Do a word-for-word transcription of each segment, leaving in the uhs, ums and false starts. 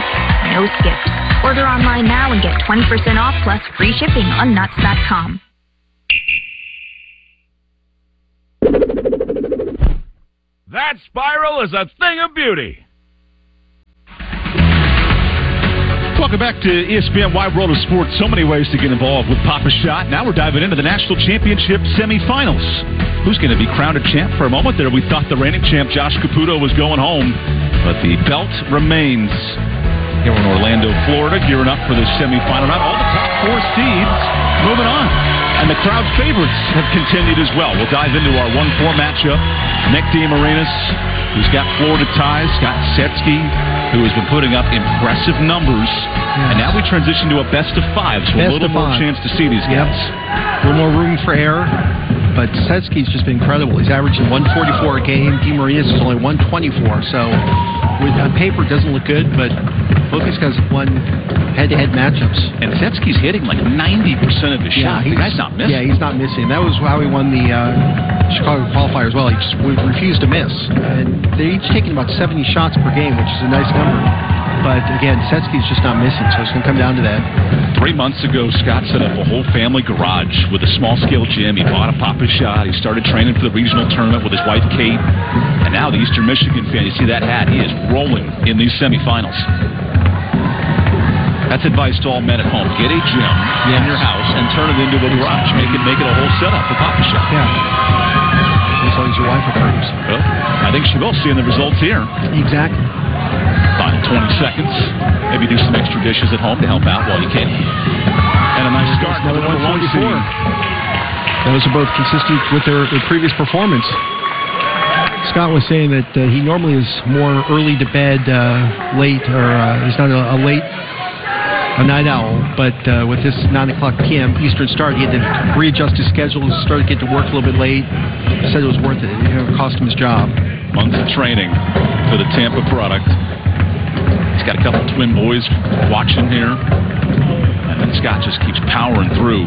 hits, no skips. Order online now and get twenty percent off plus free shipping on nuts dot com. That spiral is a thing of beauty. Welcome back to E S P N Wide World of Sports. So many ways to get involved with Pop-A-Shot. Now we're diving into the National Championship semifinals. Who's going to be crowned a champ? For a moment there, we thought the reigning champ, Josh Caputo, was going home. But the belt remains here in Orlando, Florida, gearing up for the semifinal. Not all the top four seeds moving on. And the crowd favorites have continued as well. We'll dive into our one four matchup. Nick DeMarinis, who's got Florida ties, Scott Setsky, who has been putting up impressive numbers. Yes. And now we transition to a best of five, so best a little more five. chance to see these guys. Yep. A little more room for error. But Setsky's just been incredible. He's averaging one forty-four a game. DeMarinis is only one twenty-four. So with, on paper, it doesn't look good, but both these guys have won head-to-head matchups. And Setsky's hitting like ninety percent of his yeah, shots. The guy's not missing. Yeah, he's not missing. That was how he won the uh, Chicago qualifier as well. He just refused to miss. And they're each taking about seventy shots per game, which is a nice number. But again, Setsky's just not missing, so it's going to come down to that. Three months ago, Scott set up a whole family garage with a small-scale gym. He bought a Pop-A-Shot. He started training for the regional tournament with his wife, Kate. And now the Eastern Michigan fan, you see that hat, he is rolling in these semifinals. That's advice to all men at home. Get a gym yes. in your house and turn it into a garage. Make it make it a whole setup for Pop-A-Shot. Yeah. As long as your wife approves. Well, I think she will, seeing the results here. Exactly. Final twenty seconds. Maybe do some extra dishes at home to help out while you can. And a nice start. Another one forty-four. Those are both consistent with their, their previous performance. Scott was saying that uh, he normally is more early to bed, uh, late, or uh, he's not a, a late a night owl, but uh, with this nine o'clock p.m. Eastern start, he had to readjust his schedule, started to get to work a little bit late. He said it was worth it. It cost him his job. Months of training for the Tampa product. He's got a couple twin boys watching here. And then Scott just keeps powering through.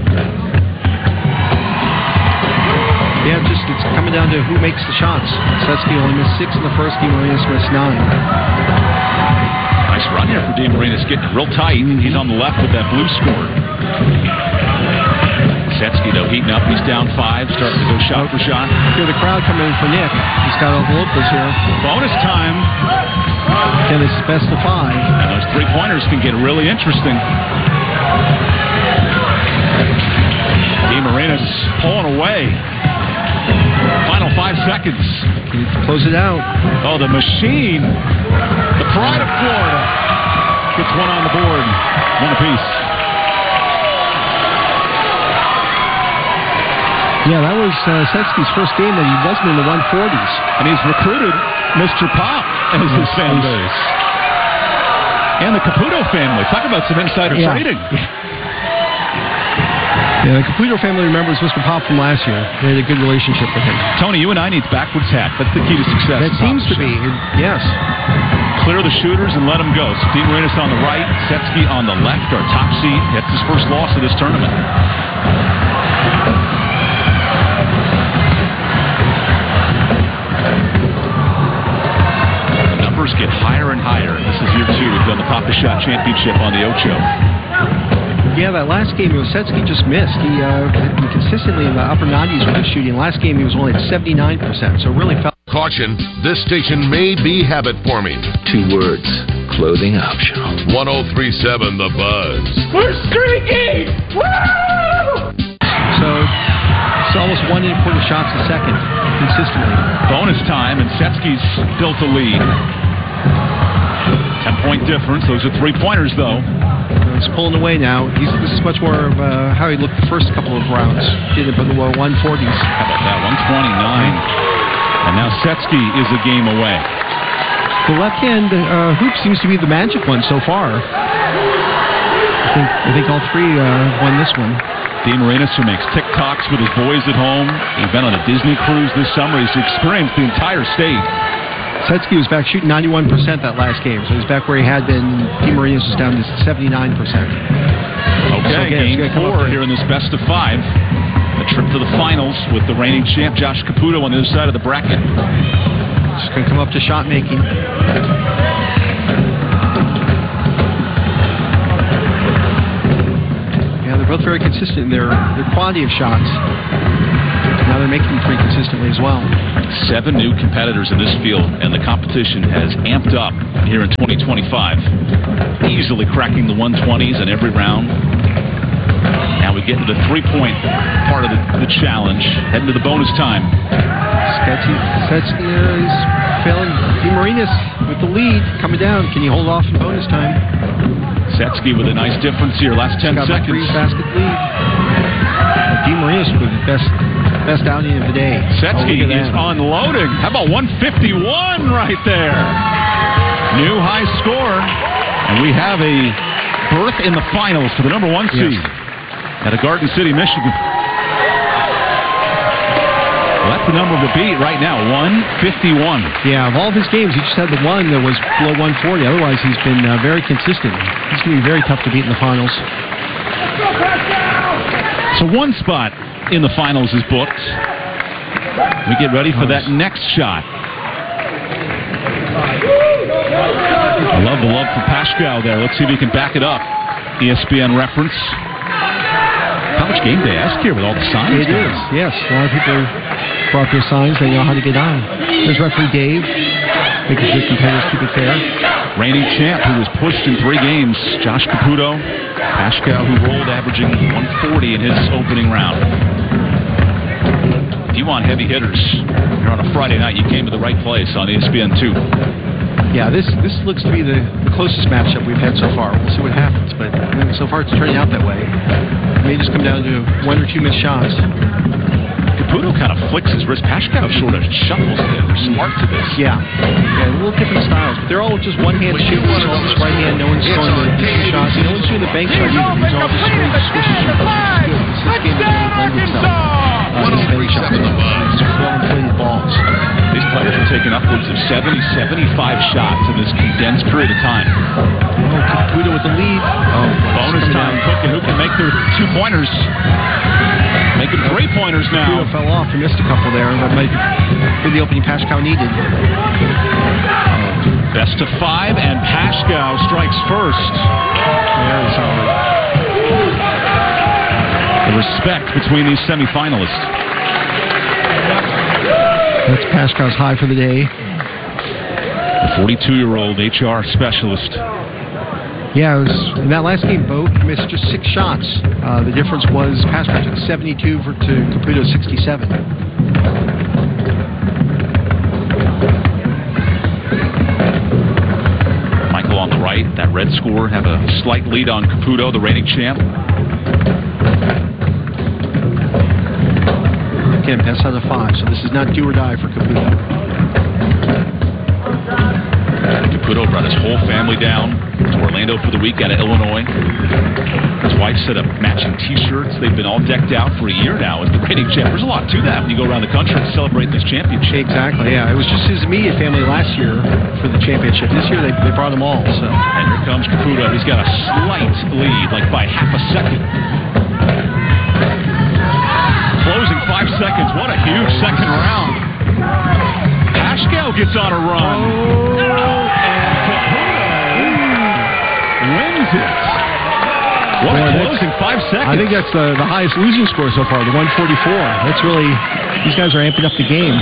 Yeah, just it's coming down to who makes the shots. Setsky only missed six in the first, DeMarinis missed nine. Nice run here for DeMarinis, getting real tight. He's on the left with that blue score. Setsky, though, heating up. He's down five, starting to go shot for shot. Hear the crowd coming in for Nick. He's got all the locals here. Bonus time. And it's best of five. And those three-pointers can get really interesting. DeMarinis pulling away. Final five seconds. Close it out. Oh, the machine. The pride of Florida. Gets one on the board. One apiece. Yeah, that was uh, Setsky's first game that he wasn't in the one forties. And he's recruited Mister Pop as his fan base. And the Caputo family. Talk about some insider yeah. trading. Yeah, the Caputo family remembers Mister Pop from last year. They had a good relationship with him. Tony, you and I need backwards hat. That's the key to success. That seems to be. Yes. Clear the shooters and let them go. So DeMarinis on the right, Setsky on the left, our top seed. That's his first loss of this tournament. Get higher and higher. This is year two. We've done the Pop-A-Shot Championship on the Ocho. Yeah, that last game, Setsky just missed. He uh, consistently in the upper nineties with his shooting. Last game, he was only at seventy-nine percent, so really felt. Caution, this station may be habit-forming. Two words, clothing optional. one oh three point seven The Buzz. We're streaking! Woo! So, it's almost one important shots a second, consistently. Bonus time, and Setsky's built a lead. Ten-point difference. Those are three-pointers, though. He's pulling away now. He's, this is much more of uh, how he looked the first couple of rounds. Did it by the one forties. How about that? one twenty-nine. And now Setsky is a game away. The left-hand uh, hoop seems to be the magic one so far. I think, I think all three uh, won this one. DeMarinis, who makes TikToks with his boys at home. He's been on a Disney cruise this summer. He's experienced the entire state. Setsky was back shooting ninety-one percent that last game, so he's back where he had been. DeMarinis was down to seventy-nine percent. Okay, so again, game four here in this best of five. A trip to the finals with the reigning champ, Josh Caputo, on the other side of the bracket. Just going to come up to shot making. consistent in their, their quality of shots. Now they're making them pretty consistently as well. Seven new competitors in this field, and the competition has amped up here in twenty twenty-five. Easily cracking the one twenties in every round. Now we get to the three-point part of the, the challenge, heading to the bonus time. Setsky is failing. DeMarinis with the lead, coming down. Can you hold off in bonus time? Setsky with a nice difference here, last ten got seconds. Three basket lead. DeMarinis with the best best outing of the day. Setsky oh, is unloading. How about one fifty-one right there? New high score, and we have a berth in the finals for the number one seed yes. at a Garden City, Michigan. Well, that's the number to beat right now, one fifty-one. Yeah, of all of his games, he just had the one that was below one forty. Otherwise, he's been uh, very consistent. He's going to be very tough to beat in the finals. So one spot in the finals is booked. We get ready for that next shot. I love the love for Paschal there. Let's see if he can back it up. E S P N reference. College game day ask here with all the signs. It is, yes. A lot of people brought their signs. They know how to get on. There's referee Dave, making sure competitors keep it fair. Reigning champ who was pushed in three games, Josh Caputo. Paschal, who rolled, averaging one forty in his opening round. If you want heavy hitters, you're on a Friday night, you came to the right place on E S P N two. Yeah, this this looks to be the, the closest matchup we've had so far. We'll see what happens, but so far it's turning out that way. It may just come down to one or two missed shots. Caputo kind of flicks his wrist. Paschal sort of shuffles it. They're smart to this. Yeah. yeah, a little different styles, but they're all just one-hand shooting. It's all just right hand. No one's throwing the two shots. No one's doing the bank shot either. These are all just straight swishes and pushes. This game is going to lend itself uh, to the bank shot. It's well-inflated balls. These players are taking upwards of seventy, seventy-five shots in this condensed period of time. Oh, Caputo with the lead. Oh, bonus time. Cooking. Who can make their two-pointers? Making three-pointers now. Caputo fell off. He missed a couple there. That might be the opening Paschal needed. Best of five, and Paschal strikes first. Very solid. The respect between these semifinalists. That's Paschal's high for the day. The forty-two-year-old H R specialist. Yeah, it was, in that last game, both missed just six shots. Uh, the difference was Paschal took seventy-two for, to Caputo sixty-seven. Michael on the right. That red score have a slight lead on Caputo, the reigning champ. Again, best out of five, so this is not do or die for Caputo. Caputo brought his whole family down to Orlando for the week out of Illinois. His wife set up matching T-shirts. They've been all decked out for a year now as the reigning champ. There's a lot to that when you go around the country to celebrate this championship. Exactly, yeah. It was just his immediate family last year for the championship. This year they, they brought them all. So. And here comes Caputo. He's got a slight lead, like by half a second. Closing five seconds. What a huge second round. Paschal gets on a run. Oh, and Caputo wins it. What a closing five seconds. I think that's the, the highest losing score so far, the one forty-four. That's really, these guys are amping up the game.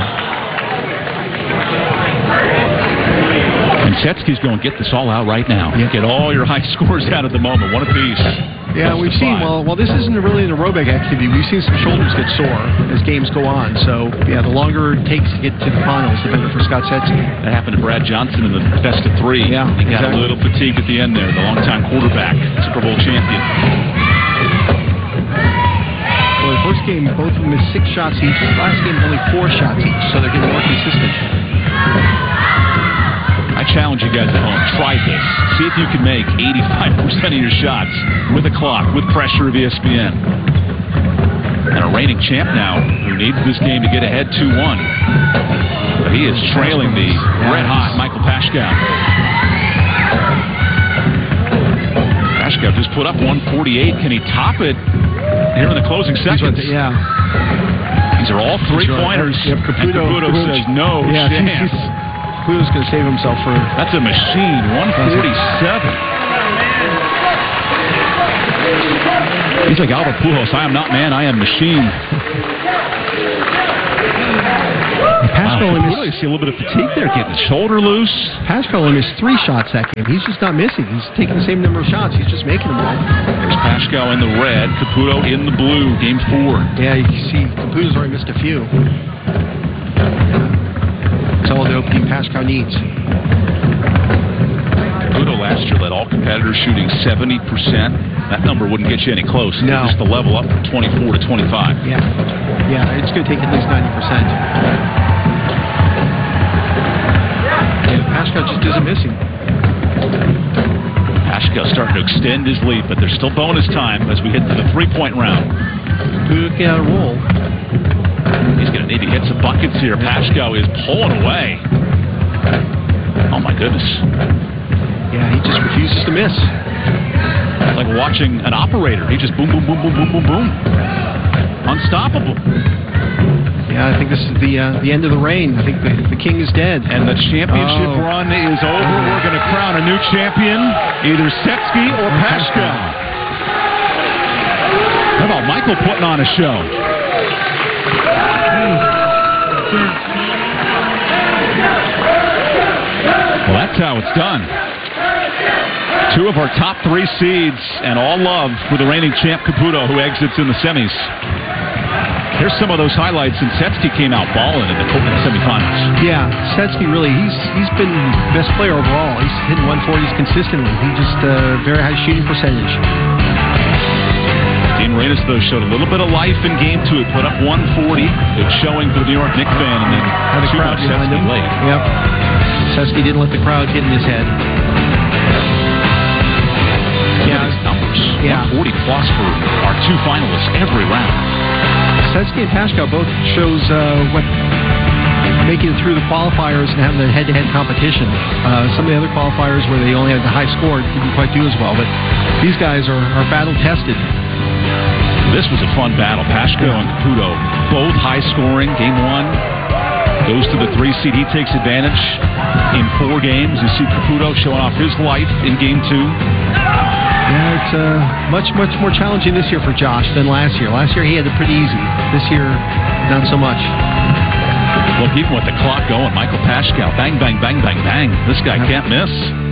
And Setsky's going to get this all out right now. Yep. Get all your high scores out at the moment. One apiece. Yeah, we've seen, well, well, this isn't really an aerobic activity. We've seen some shoulders get sore as games go on. So, yeah, the longer it takes to get to the finals, the better for Scott Setsky. That happened to Brad Johnson in the best of three. Yeah, he got exactly. a little fatigued at the end there. The longtime quarterback, Super Bowl champion. Well, the first game, both of them missed six shots each. The last game, only four shots each, so they're getting more consistent. I challenge you guys at home. Try this. See if you can make eighty-five percent of your shots with a clock, with pressure of E S P N. And a reigning champ now who needs this game to get ahead two one. But he is trailing the red-hot Michael Paschal. Paschal just put up one forty-eight. Can he top it here in the closing seconds? To, yeah. These are all three-pointers. Yep, Caputo, and Caputo says no yeah, chance. Caputo's going to save himself for... That's a machine. one forty-seven. He's like Albert Pujols. I am not man, I am machine. Pascal Wow, in you see a little bit of fatigue there, getting his shoulder loose. Pascal in his three shots that game. He's just not missing. He's taking the same number of shots. He's just making them all. There's Pascal in the red, Caputo in the blue. Game four. Yeah, you can see Caputo's already missed a few. That's all the opening Pascal needs. Caputo last year led all competitors shooting seventy percent. That number wouldn't get you any close. No. Just the level up from twenty-four to twenty-five. Yeah. Yeah, it's going to take at least ninety percent. Yeah, Pascal just isn't missing. Pascal starting to extend his lead, but there's still bonus time as we hit to the three-point round. Caputo get out of roll. He's going to need to hit some buckets here. Pascal is pulling away. Oh, my goodness. Yeah, he just refuses to miss. It's like watching an operator. He just boom, boom, boom, boom, boom, boom, boom. Unstoppable. Yeah, I think this is the uh, the end of the reign. I think the, the king is dead. And the championship oh. run is over. We're going to crown a new champion, either Setsky or Pascal. How about Michael putting on a show? Well, that's how it's done. Two of our top three seeds, and all love for the reigning champ Caputo, who exits in the semis. Here's some of those highlights, and Setsky came out balling in the, in the semifinals. Yeah, Setsky really, he's he's been best player overall. He's hitting one forties consistently. He just uh, very high shooting percentage. Dean Reyes, though, showed a little bit of life in game two. He put up one forty. Good showing for the New York Knicks fan, and then Had the too crowd much behind Setsky him. late. Yep. Setsky didn't let the crowd get in his head. Yeah, these numbers. Yeah. one forty plus for our two finalists every round. Setsky and Pascal both shows uh, what making it through the qualifiers and having the head-to-head competition. Uh, some of the other qualifiers where they only had the high score didn't quite do as well, but these guys are, are battle-tested. This was a fun battle. Pascal and Caputo, both high-scoring. Game one goes to the three seed. He takes advantage in four games. You see Caputo showing off his life in game two. Yeah, it's uh, much, much more challenging this year for Josh than last year. Last year he had it pretty easy. This year, not so much. Look, even with the clock going, Michael Pascal, bang, bang, bang, bang, bang. This guy can't miss.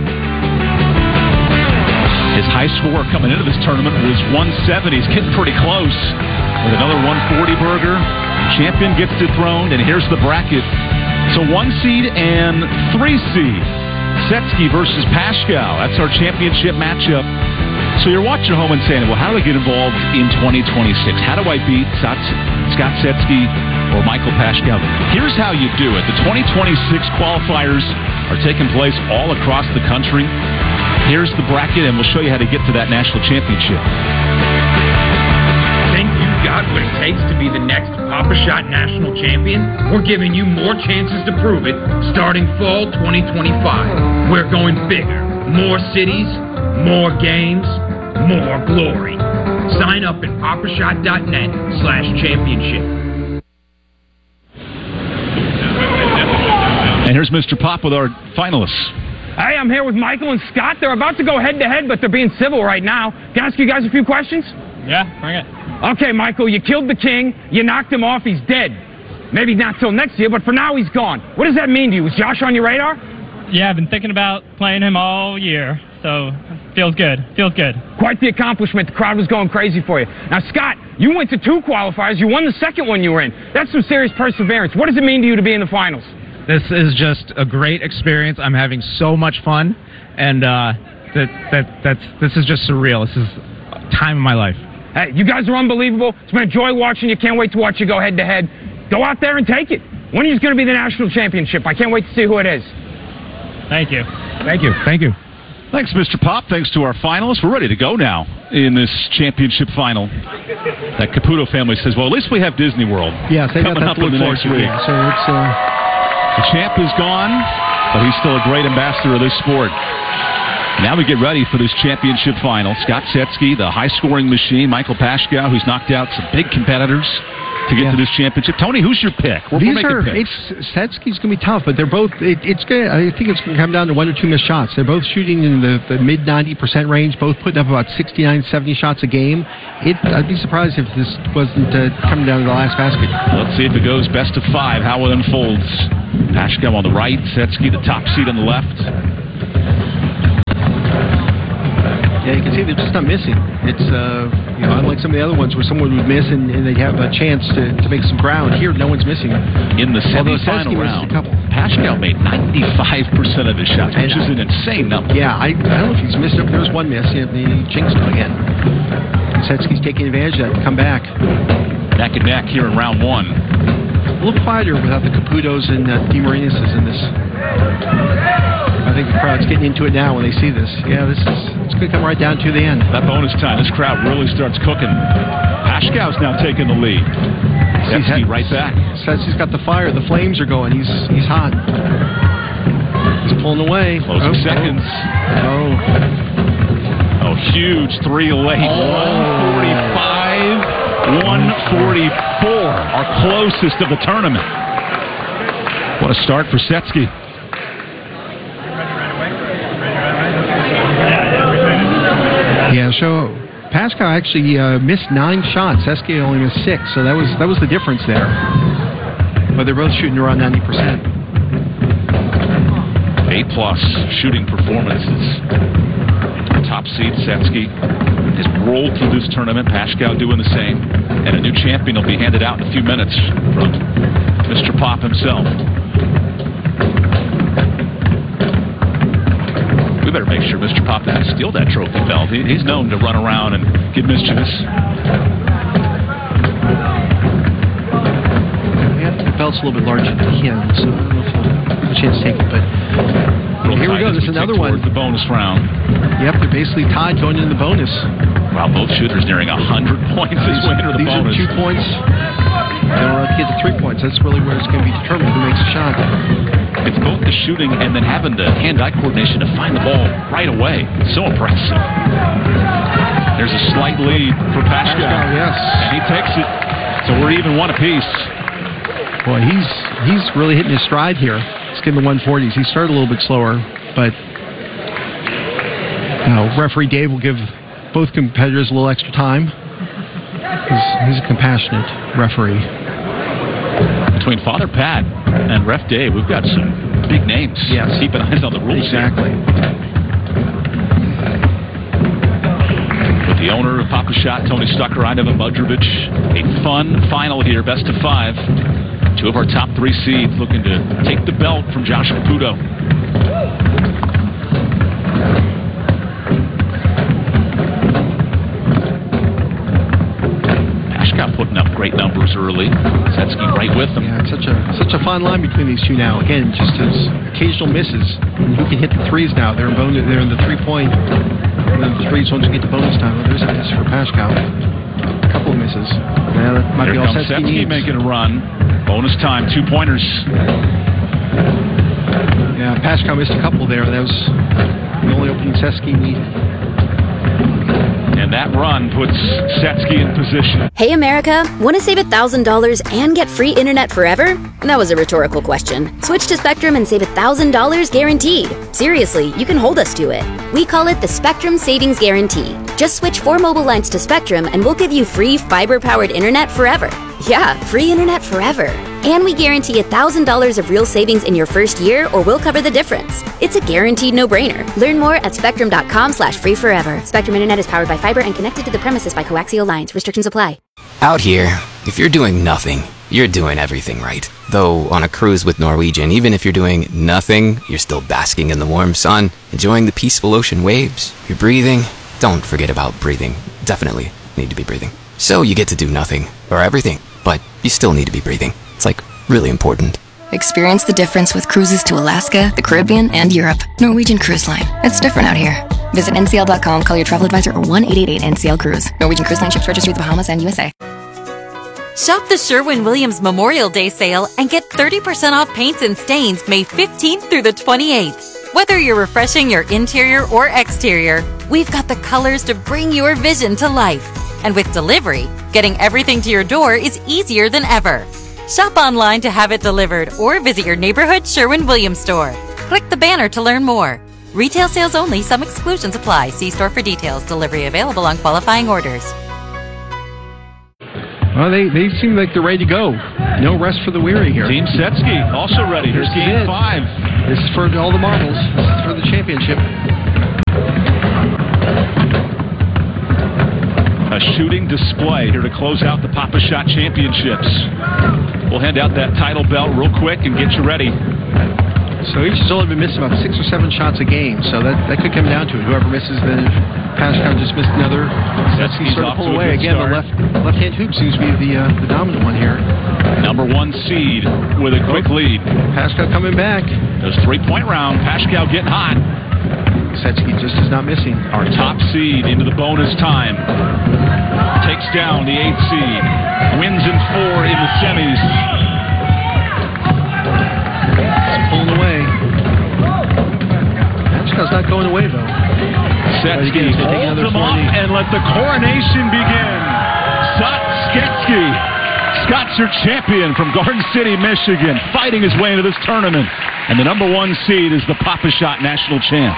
His high score coming into this tournament was one seventy. He's getting pretty close with another one forty burger. Champion gets dethroned, and here's the bracket. So one seed and three seed. Setsky versus Pascal. That's our championship matchup. So you're watching home and saying, well, how do I get involved in twenty twenty-six? How do I beat Scott, Scott Setsky or Michael Pascal? Here's how you do it. The twenty twenty-six qualifiers are taking place all across the country. Here's the bracket, and we'll show you how to get to that national championship. Think you've got what it takes to be the next Papa Shot national champion? We're giving you more chances to prove it starting fall twenty twenty-five. We're going bigger. More cities, more games, more glory. Sign up at papashot.net slash championship. And here's Mister Pop with our finalists. Hey, I'm here with Michael and Scott. They're about to go head-to-head, but they're being civil right now. Can I ask you guys a few questions? Yeah, bring it. Okay, Michael, you killed the king. You knocked him off. He's dead. Maybe not till next year, but for now he's gone. What does that mean to you? Was Josh on your radar? Yeah, I've been thinking about playing him all year, so feels good. Feels good. Quite the accomplishment. The crowd was going crazy for you. Now, Scott, you went to two qualifiers. You won the second one you were in. That's some serious perseverance. What does it mean to you to be in the finals? This is just a great experience. I'm having so much fun, and uh, that that that's this is just surreal. This is a time of my life. Hey, you guys are unbelievable. It's been a joy watching you. Can't wait to watch you go head to head. Go out there and take it. When is going to be the national championship? I can't wait to see who it is. Thank you. Thank you. Thank you. Thanks, Mister Pop. Thanks to our finalists. We're ready to go now in this championship final. That Caputo family says, well, at least we have Disney World. Yes, they got coming that up to look in the forward next to. week. Yeah, so it's... Uh... The champ is gone, but he's still a great ambassador of this sport. Now we get ready for this championship final. Scott Setsky, the high-scoring machine. Michael Pascal, who's knocked out some big competitors. to get Yeah. to this championship. Tony, who's your pick? We're, These we're are making picks. it's Setsky's going to be tough, but they're both. It, it's going. I think it's going to come down to one or two missed shots. They're both shooting in the, the mid ninety percent range. Both putting up about sixty-nine, seventy shots a game. It. I'd be surprised if this wasn't uh, coming down to the last basket. Let's see if it goes best of five, how it unfolds. Pashkow on the right, Setsky the top seed on the left. Yeah, you can see they're just not missing. It's, uh, you know, unlike some of the other ones where someone would miss and, and they'd have a chance to, to make some ground. Here, no one's missing. In the Although semifinal Setsky round, missed a couple. Pashkow made ninety-five percent of his shots, which is an insane number. Yeah, I, I don't know if he's missed it. There was one miss. He, he jinxed him again. Setsky's taking advantage of that to come back. Neck and neck here in round one. A little quieter without the Caputos and uh, DeMarinis's in this. I think the crowd's getting into it now when they see this. Yeah, this is it's going to come right down to the end. That bonus time, this crowd really starts cooking. Pashkow's now taking the lead. Setsky right back. Setsky's got the fire. The flames are going. He's he's hot. He's pulling away. Closing oh, seconds. Oh. Oh, huge three late. Oh. one forty-five, one forty-four. Our closest of the tournament. What a start for Setsky. Yeah, so Pashkow actually uh, missed nine shots. Setsky only missed six, so that was that was the difference there. But they're both shooting around ninety percent. A plus shooting performances. Top seed Setsky has rolled through this tournament. Pashkow doing the same, and a new champion will be handed out in a few minutes from Mister Pop himself. We better make sure Mister Pop doesn't steal that trophy belt. He, he's known to run around and get mischievous. Yeah, the belt's a little bit larger than him, so I don't know if he'll have a chance to take it. But Real here we go. tight as This is another one. The bonus round. Yep, they're basically tied going into the bonus. Wow, both shooters nearing one hundred points this These, winner. The these bonus. are two points. They don't have to get to three points. That's really where it's going to be determined who makes a shot. It's both the shooting and then having the hand-eye coordination to find the ball right away. So impressive. There's a slight lead for Pashkow. Pashkow, yes. And he takes it. So we're even one apiece. Boy, he's he's really hitting his stride here. He's getting the one forties. He started a little bit slower, but you know, referee Dave will give both competitors a little extra time. He's, he's a compassionate referee. Between Father Pat and Ref Dave, we've got some big names. Yes. Keeping eyes on the rules. Exactly. Here. With the owner of Papa Shot, Tony Stucker, I'm Evan Budrovich. A fun final here, best of five. Two of our top three seeds looking to take the belt from Josh Caputo. Pashkow putting up great numbers early. Setsky right with them. Yeah, it's such a such a fine line between these two now. Again, just as occasional misses. And who can hit the threes now? They're in bonus, they're in the three point. And then the threes once you get to bonus time. Well, there's a miss for Pashkow. A couple of misses. Yeah, that might Here be all comes Setsky Setsky needs. making a run. Bonus time, two pointers. Yeah, Pashkow missed a couple there. That was the only opening Setsky needed. And that run puts Setsky in position. Hey America, want to save one thousand dollars and get free internet forever? That was a rhetorical question. Switch to Spectrum and save one thousand dollars guaranteed. Seriously, you can hold us to it. We call it the Spectrum Savings Guarantee. Just switch four mobile lines to Spectrum and we'll give you free fiber-powered internet forever. Yeah, free internet forever. And we guarantee one thousand dollars of real savings in your first year or we'll cover the difference. It's a guaranteed no-brainer. Learn more at spectrum.com slash free forever. Spectrum Internet is powered by fiber and connected to the premises by coaxial lines. Restrictions apply. Out here, if you're doing nothing, you're doing everything right. Though on a cruise with Norwegian, even if you're doing nothing, you're still basking in the warm sun, enjoying the peaceful ocean waves. You're breathing. Don't forget about breathing. Definitely need to be breathing. So you get to do nothing, or everything, but you still need to be breathing. It's like really important. Experience the difference with cruises to Alaska, the Caribbean, and Europe. Norwegian Cruise Line. It's different out here. Visit N C L dot com, call your travel advisor, or one eight eight eight N C L Cruise. Norwegian Cruise Line ships registry the Bahamas and U S A. Shop the Sherwin-Williams Memorial Day sale and get thirty percent off paints and stains May fifteenth through the twenty-eighth. Whether you're refreshing your interior or exterior, we've got the colors to bring your vision to life. And with delivery, getting everything to your door is easier than ever. Shop online to have it delivered or visit your neighborhood Sherwin-Williams store. Click the banner to learn more. Retail sales only. Some exclusions apply. See store for details. Delivery available on qualifying orders. Well, they, they seem like they're ready to go. No rest for the weary here. Team Setsky also ready. Here's This is game it. five. This is for all the marbles. This is for the championship. A shooting display here to close out the Papa Shot Championships. We'll hand out that title belt real quick and get you ready. So each has only been missing about six or seven shots a game, so that, that could come down to it. Whoever misses, then Pascal just missed another. Setsky sort of pull away. Again, the left, left-hand hoop seems to be the, uh, the dominant one here. Number one seed with a quick lead. Pascal coming back. Those three-point round. Pascal getting hot. Setsky just is not missing. Our top seed into the bonus time. Takes down the eighth seed. Wins in four in the semis. It's pulling away. Pascal's not going away, though. Setsky holds him up and let the coronation begin. Scott Setsky. Scott's your champion from Garden City, Michigan, fighting his way into this tournament. And the number one seed is the Papa Shot National Champ.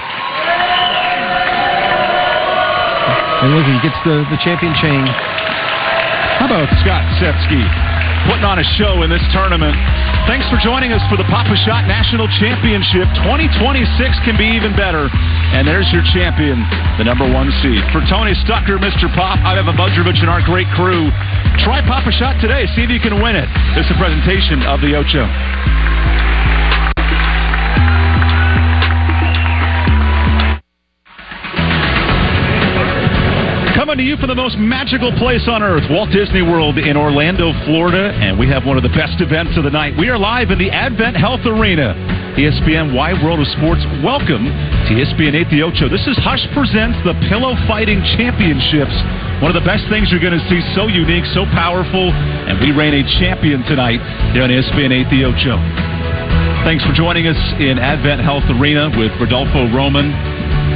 And look, he gets the, the champion chain. How about Scott Setsky putting on a show in this tournament? Thanks for joining us for the Papa Shot National Championship. twenty twenty-six can be even better. And there's your champion, the number one seed. For Tony Stucker, Mister Pop, I'm Evan Budrovich and our great crew. Try Papa Shot today. See if you can win it. This is a presentation of the Ocho. Coming to you from the most magical place on earth, Walt Disney World in Orlando, Florida, and we have one of the best events of the night. We are live in the Advent Health Arena. E S P N Wide World of Sports, welcome to E S P N eight The Ocho. This is Hush Presents the Pillow Fighting Championships. One of the best things you're going to see, so unique, so powerful, and we reign a champion tonight here on E S P N eight The Ocho. Thanks for joining us in Advent Health Arena with Rodolfo Roman.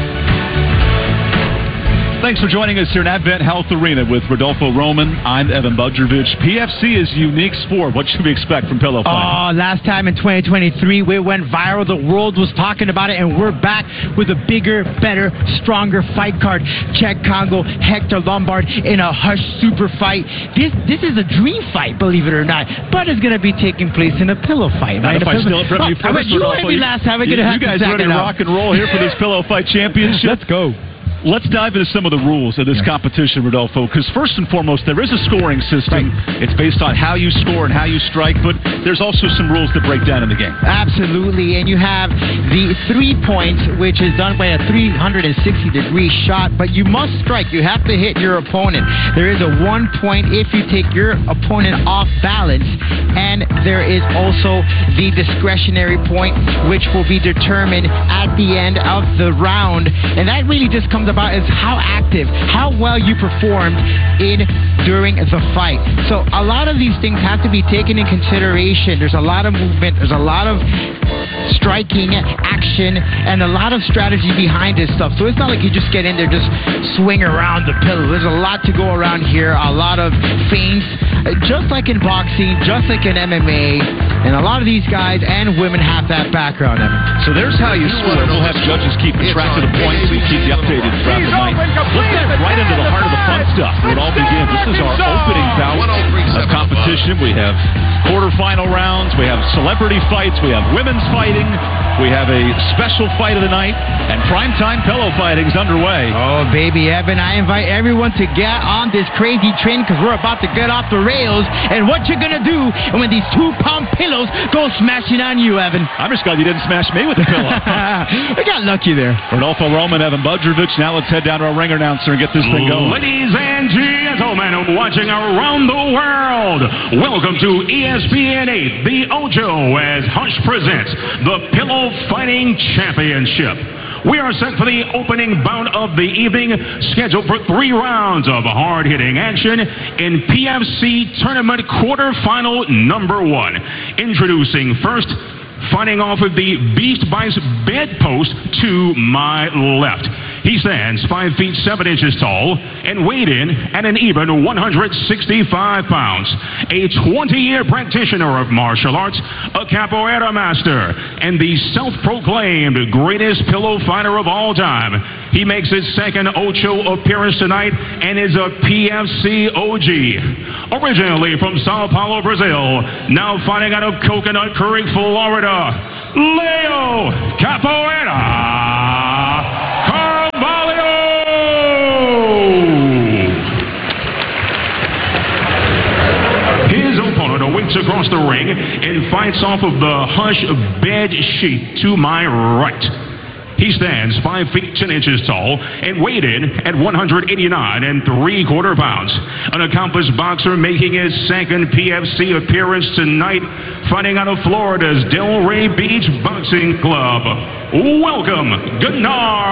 Thanks for joining us here in Advent Health Arena with Rodolfo Roman. I'm Evan Budrovich. P F C is a unique sport. What should we expect from pillow fighting? Oh, last time in twenty twenty-three, we went viral. The world was talking about it, and we're back with a bigger, better, stronger fight card. Czech Congo, Hector Lombard in a Hush super fight. This this is a dream fight, believe it or not, but it's going to be taking place in a pillow fight. Right? If I steal it from you oh, first, you Rodolfo, me last time. You, have you guys to ready to rock and roll here for this pillow fight championship? Let's go. Let's dive into some of the rules of this yeah. competition, Rodolfo, because first and foremost, there is a scoring system. Right. It's based on how you score and how you strike, but there's also some rules to break down in the game. Absolutely, and you have the three points, which is done by a three hundred sixty degree shot, but you must strike. You have to hit your opponent. There is a one point if you take your opponent off balance, and there is also the discretionary point, which will be determined at the end of the round, and that really just comes about is how active, how well you performed in during the fight. So a lot of these things have to be taken in consideration. There's a lot of movement, there's a lot of striking action, and a lot of strategy behind this stuff. So it's not like you just get in there, just swing around the pillow. There's a lot to go around here, a lot of feints, just like in boxing, just like in M M A, and a lot of these guys and women have that background. So there's how you score. We'll have judges keeping track of the points so you keep you updated throughout the night. Let's get right into the heart of the fun stuff where it all begins. This is our opening bout of competition. We have quarterfinal rounds, we have celebrity fights, we have women's fighting, we have a special fight of the night, and primetime pillow fighting is underway. Oh, baby, Evan, I invite everyone to get on this crazy train because we're about to get off the rails, and what you're going to do when these two-pound pillows go smashing on you, Evan. I'm just glad you didn't smash me with the pillow. We got lucky there. Rodolfo Roman, Evan Budrovich. Now let's head down to our ring announcer and get this thing going. Ladies and gentlemen watching around the world, welcome to E S P N eight, The Ocho, as Hush presents the Pillow Fighting Championship. We are set for the opening bout of the evening, scheduled for three rounds of hard-hitting action in P F C Tournament Quarterfinal Number One. Introducing first, fighting off of the Beast Bites bedpost to my left. He He stands five feet seven inches tall and weighed in at an even one hundred sixty-five pounds. A twenty-year practitioner of martial arts, a capoeira master, and the self-proclaimed greatest pillow fighter of all time. He makes his second Ocho appearance tonight and is a P F C O G. Originally from Sao Paulo, Brazil, now fighting out of Coconut Creek, Florida, Leo Capoeira Carvalho! His opponent awaits across the ring and fights off of the hush bed sheet to my right. He stands five feet ten inches tall and weighed in at one hundred eighty-nine and three quarter pounds. An accomplished boxer making his second P F C appearance tonight, fighting out of Florida's Delray Beach Boxing Club. Welcome, Gunnar